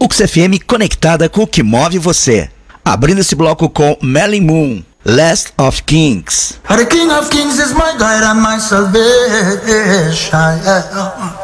UX FM conectada com o que move você. Abrindo esse bloco com Marilyn Moon, Last of Kings. The King of Kings is my guide and my salvation.